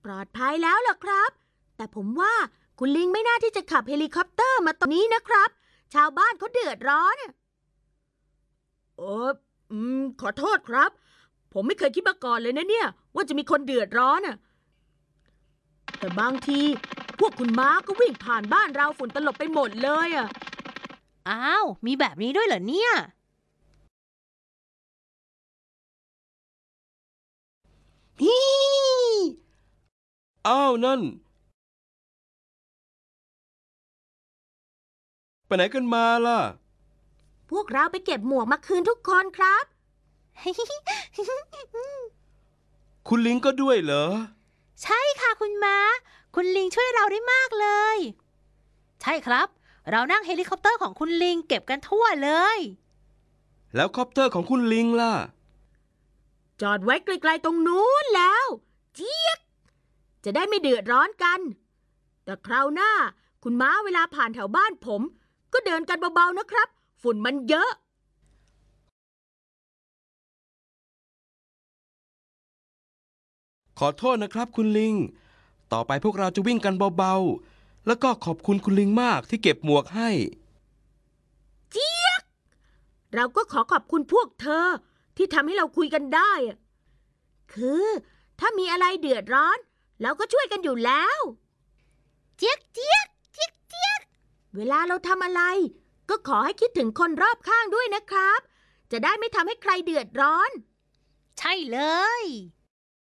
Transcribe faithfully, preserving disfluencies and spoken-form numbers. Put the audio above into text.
ปลอดภัยแล้วล่ะครับแต่ผมว่าคุณลิงไม่น่าที่จะขับเฮลิคอปเตอร์มาตรงนี้นะครับชาวบ้านเขาเดือดร้อนเอออืมขอโทษครับผมไม่เคยคิดมาก่อนเลยนะเนี่ยว่าจะมีคนเดือดร้อนอ่ะแต่บางทีพวกคุณม้าก็วิ่งผ่านบ้านเราฝุ่นตลบไปหมดเลยอ่ะอ้าวมีแบบนี้ด้วยเหรอเนี่ยฮีอ้าวนั่นไปไหนกันมาล่ะพวกเราไปเก็บหมวกมาคืนทุกคนครับคุณลิงก็ด้วยเหรอใช่ค่ะคุณม้าคุณลิงช่วยเราได้มากเลยใช่ครับเรานั่งเฮลิคอปเตอร์ของคุณลิงเก็บกันทั่วเลยแล้วคอปเตอร์ของคุณลิงล่ะจอดไว้ไกลๆตรงนู้นแล้วเจี๊ยกจะได้ไม่เดือดร้อนกันแต่คราวหน้าคุณม้าเวลาผ่านแถวบ้านผมก็เดินกันเบาๆนะครับฝุ่นมันเยอะขอโทษนะครับคุณลิงต่อไปพวกเราจะวิ่งกันเบาๆแล้วก็ขอบคุณคุณลิงมากที่เก็บหมวกให้เจี๊ยกเราก็ขอขอบคุณพวกเธอที่ทำให้เราคุยกันได้อะคือถ้ามีอะไรเดือดร้อนเราก็ช่วยกันอยู่แล้วเจี๊ยกเจี๊ยกเจี๊ยกเจี๊ยกเวลาเราทำอะไรก็ขอให้คิดถึงคนรอบข้างด้วยนะครับจะได้ไม่ทำให้ใครเดือดร้อนใช่เลย